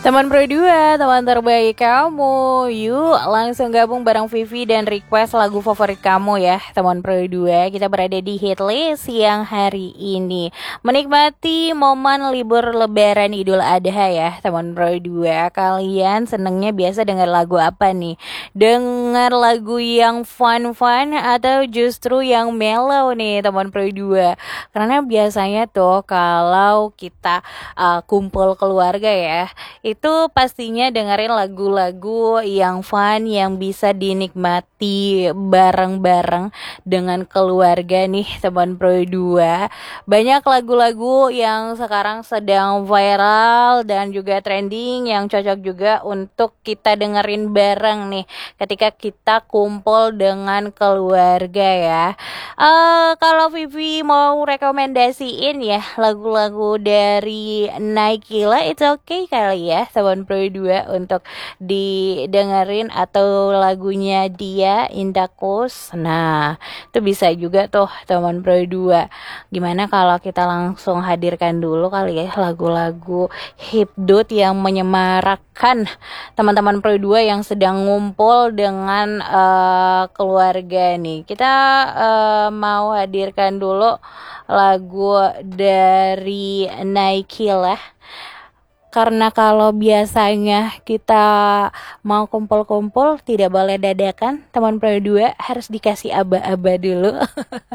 Teman Pro 2, teman terbaik kamu. Yuk langsung gabung bareng Vivi dan request lagu favorit kamu ya. Teman Pro 2, kita berada di hitlist siang hari ini. Menikmati momen libur lebaran Idul Adha ya. Teman Pro 2, kalian senengnya biasa dengar lagu apa nih? Dengar lagu yang fun-fun atau justru yang mellow nih teman Pro 2? Karena biasanya tuh kalau kita kumpul keluarga ya, itu pastinya dengerin lagu-lagu yang fun yang bisa dinikmati bareng-bareng dengan keluarga nih teman Pro 2. Banyak lagu-lagu yang sekarang sedang viral dan juga trending yang cocok juga untuk kita dengerin bareng nih ketika kita kumpul dengan keluarga ya. Kalau Vivi mau rekomendasiin ya lagu-lagu dari Naikila, it's okay kali ya teman Pro 2 untuk didengerin, atau lagunya dia Indakus. Nah, itu bisa juga tuh teman Pro 2. Gimana kalau kita langsung hadirkan dulu kali ya lagu-lagu hipdut yang menyemarakkan teman-teman Pro 2 yang sedang ngumpul dengan keluarga nih. Kita mau hadirkan dulu lagu dari Naikila. Karena kalau biasanya kita mau kumpul-kumpul tidak boleh dadakan, teman Pro 2 harus dikasih aba-aba dulu.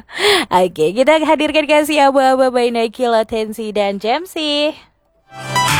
Oke, kita hadirkan kasih aba-aba by Naikila, Tensi dan Jamsi.